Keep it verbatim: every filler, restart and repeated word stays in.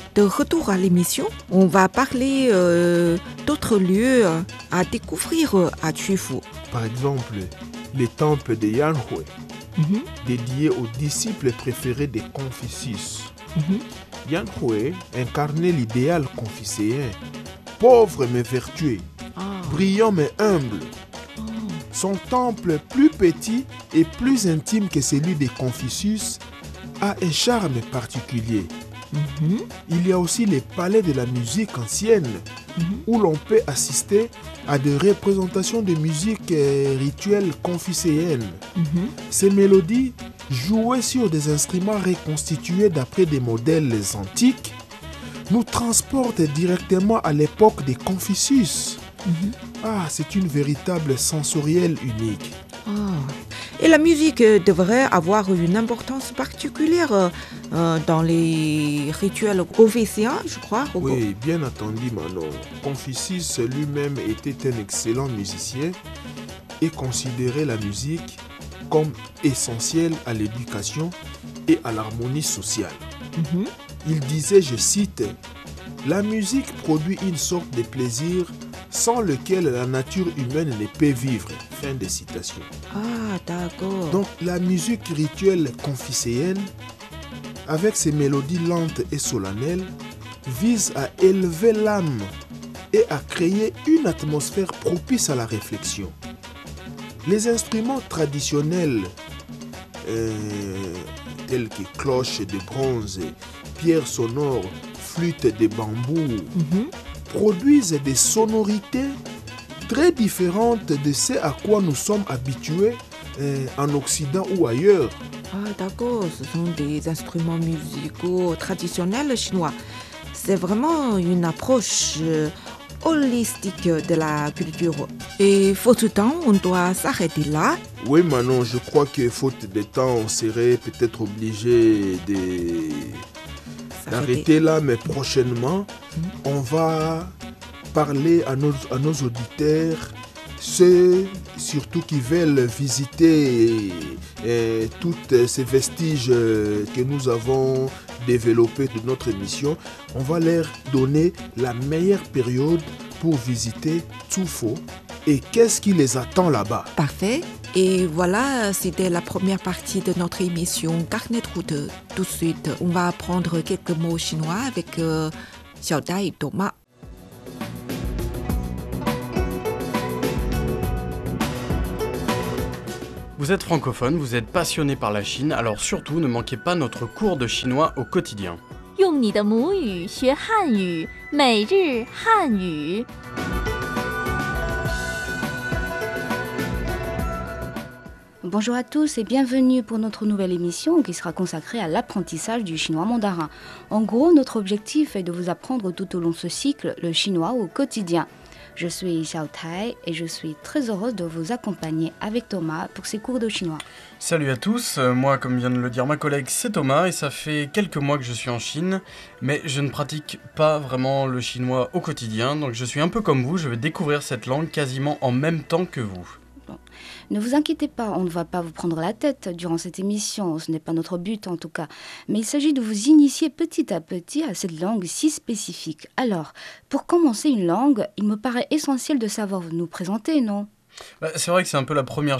De retour à l'émission, on va parler euh, d'autres lieux à découvrir à Qufu. Par exemple, les temples de Yanhui, mm-hmm. dédiés aux disciples préférés de Confucius. Mm-hmm. Yanhui incarnait l'idéal confucéen, pauvre mais vertueux, ah. brillant mais humble. Oh. Son temple, plus petit et plus intime que celui de Confucius, a un charme particulier. Mm-hmm. Il y a aussi les palais de la musique ancienne, mm-hmm. où l'on peut assister à des représentations de musique euh, rituelle confucéenne. Mm-hmm. Ces mélodies, jouées sur des instruments reconstitués d'après des modèles antiques, nous transportent directement à l'époque de Confucius. Mm-hmm. Ah, c'est une véritable sensorielle unique. Oh. Et la musique devrait avoir une importance particulière euh, dans les rituels confucéens, je crois. Oui, bien entendu, Manon. Confucius lui-même était un excellent musicien et considérait la musique comme essentielle à l'éducation et à l'harmonie sociale. Mm-hmm. Il disait, je cite, « La musique produit une sorte de plaisir sans lequel la nature humaine ne peut vivre. » Fin de citation. Ah, d'accord. Donc, la musique rituelle confucéenne, avec ses mélodies lentes et solennelles, vise à élever l'âme et à créer une atmosphère propice à la réflexion. Les instruments traditionnels, euh, tels que cloches de bronze, pierres sonores, flûtes de bambou, mm-hmm. produisent des sonorités très différentes de ce à quoi nous sommes habitués euh, en Occident ou ailleurs. Ah, d'accord, ce sont des instruments musicaux traditionnels chinois. C'est vraiment une approche euh, holistique de la culture. Et faute de temps, on doit s'arrêter là. Oui, Manon, je crois que faute de temps, on serait peut-être obligé de... d'arrêter là, mais prochainement, mmh. on va parler à nos, à nos auditeurs, ceux surtout qui veulent visiter eh, tous ces vestiges que nous avons développés de notre émission. On va leur donner la meilleure période pour visiter Qufu et qu'est-ce qui les attend là-bas. Parfait. Et voilà, c'était la première partie de notre émission Carnet de route. Tout de suite, on va apprendre quelques mots chinois avec euh, Xiao Dai et Thomas. Vous êtes francophone, vous êtes passionné par la Chine, alors surtout ne manquez pas notre cours de chinois au quotidien. 用你的母语学汉语，每日汉语。 Bonjour à tous et bienvenue pour notre nouvelle émission qui sera consacrée à l'apprentissage du chinois mandarin. En gros, notre objectif est de vous apprendre tout au long de ce cycle le chinois au quotidien. Je suis Xiao Tai et je suis très heureuse de vous accompagner avec Thomas pour ces cours de chinois. Salut à tous, moi comme vient de le dire ma collègue c'est Thomas et ça fait quelques mois que je suis en Chine, mais je ne pratique pas vraiment le chinois au quotidien, donc je suis un peu comme vous, je vais découvrir cette langue quasiment en même temps que vous. Bon. Ne vous inquiétez pas, on ne va pas vous prendre la tête durant cette émission, ce n'est pas notre but en tout cas. Mais il s'agit de vous initier petit à petit à cette langue si spécifique. Alors, pour commencer une langue, il me paraît essentiel de savoir nous présenter, non ? Bah, c'est vrai que c'est un peu la première